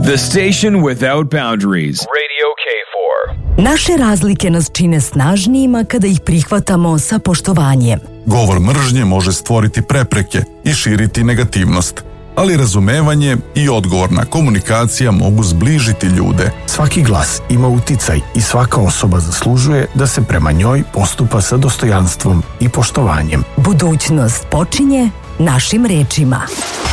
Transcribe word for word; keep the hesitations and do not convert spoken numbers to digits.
The station without boundaries. Radio K four. Naše razlike nas čine snažnijima kada ih prihvatamo sa poštovanjem. Govor mržnje može stvoriti prepreke i širiti negativnost, ali razumevanje i odgovorna komunikacija mogu zbližiti ljude. Svaki glas ima uticaj i svaka osoba zaslužuje da se prema njoj postupa sa dostojanstvom i poštovanjem. Budućnost počinje našim rečima.